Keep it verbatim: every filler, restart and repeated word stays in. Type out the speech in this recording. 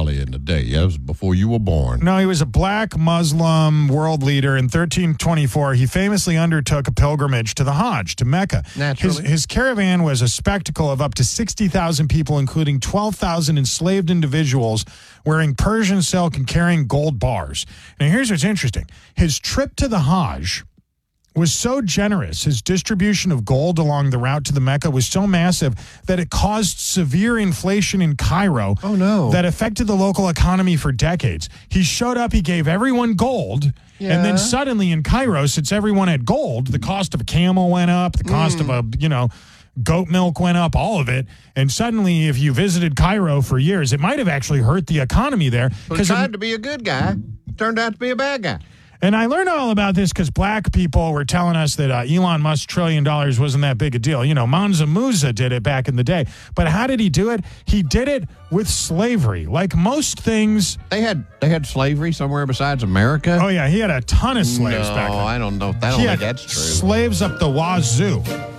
Ali in the day. Yeah, it was before you were born. No, he was a black Muslim world leader. In thirteen twenty-four, he famously undertook a pilgrimage to the Hajj, to Mecca. Naturally. His, his caravan was a spectacle of up to sixty thousand people, including twelve thousand enslaved individuals wearing Persian silk and carrying gold bars. Now, here's what's interesting. His trip to the Hajj was so generous, his distribution of gold along the route to the Mecca was so massive that it caused severe inflation in Cairo. Oh, no. That affected the local economy for decades. He showed up, he gave everyone gold, Yeah. and then suddenly in Cairo, since everyone had gold, the cost of a camel went up, the cost Mm. of a, you know, goat milk went up, all of it. And suddenly, if you visited Cairo for years, it might have actually hurt the economy there. Well, he tried to be a good guy, turned out to be a bad guy. And I learned all about this because black people were telling us that uh, Elon Musk's trillion dollars wasn't that big a deal. You know, Mansa Musa did it back in the day. But how did he do it? He did it with slavery. Like most things. They had they had slavery somewhere besides America? Oh, yeah. He had a ton of slaves no, back then. I don't know. I don't he think had that's true. slaves up the wazoo.